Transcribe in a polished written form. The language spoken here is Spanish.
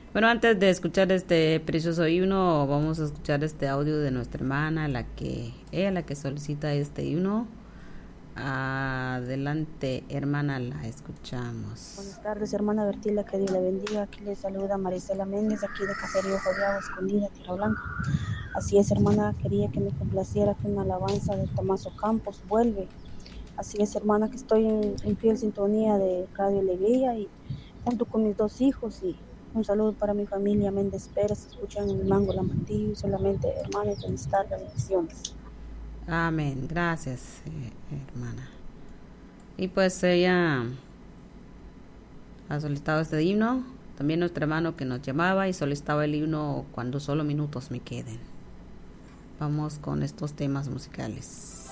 Bueno, antes de escuchar este precioso himno, vamos a escuchar este audio de nuestra hermana, la que solicita este himno. Adelante, hermana, la escuchamos. Buenas tardes, hermana Bertila, que Dios le bendiga. Aquí le saluda Marisela Méndez, aquí de Caserío Jodeado, Escondida, Tierra Blanca. Así es, hermana, quería que me complaciera que una alabanza de Tomaso Campos vuelve. Así es, hermana, que estoy en fiel sintonía de Radio Alegría y junto con mis dos hijos y un saludo para mi familia Méndez Pérez, escuchan el Mango La Mantillo y solamente, hermana, y feliz tarde, bendiciones. Amén. Gracias, hermana. Y pues ella ha solicitado este himno. También nuestro hermano que nos llamaba y solicitaba el himno Cuando solo minutos me queden. Vamos con estos temas musicales.